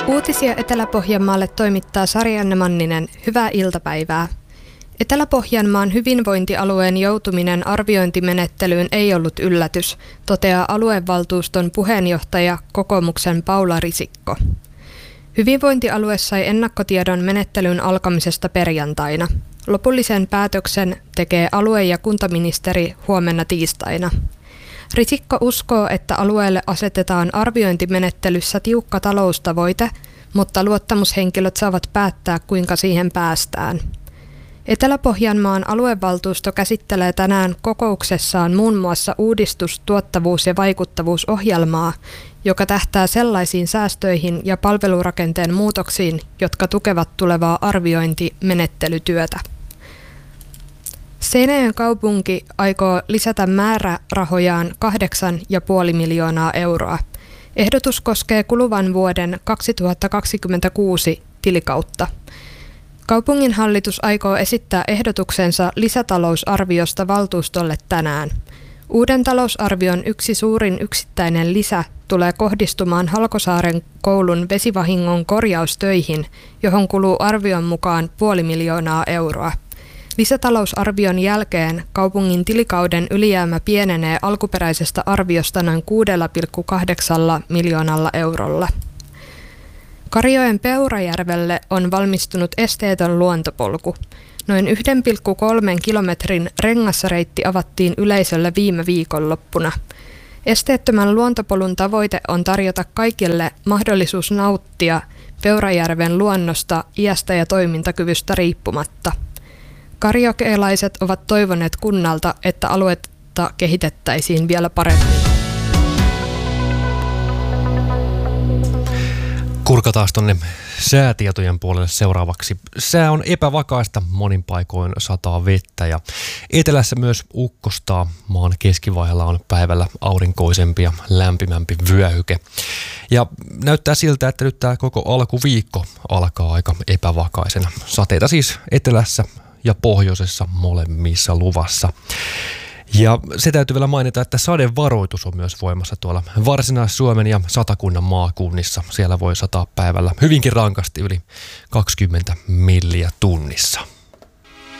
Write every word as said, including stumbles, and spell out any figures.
Uutisia Etelä-Pohjanmaalle toimittaa Sari-Anne Manninen. Hyvää iltapäivää. Etelä-Pohjanmaan hyvinvointialueen joutuminen arviointimenettelyyn ei ollut yllätys, toteaa aluevaltuuston puheenjohtaja kokoomuksen Paula Risikko. Hyvinvointialue sai ennakkotiedon menettelyn alkamisesta perjantaina. Lopullisen päätöksen tekee alue- ja kuntaministeri huomenna tiistaina. Risikko uskoo, että alueelle asetetaan arviointimenettelyssä tiukka taloustavoite, mutta luottamushenkilöt saavat päättää, kuinka siihen päästään. Etelä-Pohjanmaan aluevaltuusto käsittelee tänään kokouksessaan muun muassa uudistus-, tuottavuus- ja vaikuttavuusohjelmaa, joka tähtää sellaisiin säästöihin ja palvelurakenteen muutoksiin, jotka tukevat tulevaa arviointimenettelytyötä. Seinäjoen kaupunki aikoo lisätä määrärahojaan kahdeksan pilkku viisi miljoonaa euroa. Ehdotus koskee kuluvan vuoden kaksituhattakaksikymmentäkuusi tilikautta. Kaupunginhallitus aikoo esittää ehdotuksensa lisätalousarviosta valtuustolle tänään. Uuden talousarvion yksi suurin yksittäinen lisä tulee kohdistumaan Halkosaaren koulun vesivahingon korjaustöihin, johon kuluu arvion mukaan puoli miljoonaa euroa. Lisätalousarvion jälkeen kaupungin tilikauden ylijäämä pienenee alkuperäisestä arviosta noin kuusi pilkku kahdeksan miljoonalla eurolla. Karijoen Peurajärvelle on valmistunut esteetön luontopolku. Noin yksi pilkku kolme kilometrin rengasreitti avattiin yleisölle viime viikonloppuna. Esteettömän luontopolun tavoite on tarjota kaikille mahdollisuus nauttia Peurajärven luonnosta iästä ja toimintakyvystä riippumatta. Karijokelaiset ovat toivoneet kunnalta, että aluetta kehitettäisiin vielä paremmin. Kurkataan tuonne säätietojen puolelle seuraavaksi. Sää on epävakaista, monin paikoin sataa vettä ja etelässä myös ukkostaa. Maan keskivaiheella on päivällä aurinkoisempi ja lämpimämpi vyöhyke. Ja näyttää siltä, että nyt tämä koko alkuviikko alkaa aika epävakaisena. Sateita siis etelässä ja pohjoisessa molemmissa luvassa. Ja se täytyy vielä mainita, että sadevaroitus on myös voimassa tuolla Varsinais-Suomen ja Satakunnan maakunnissa. Siellä voi sataa päivällä hyvinkin rankasti yli kaksikymmentä milliä tunnissa.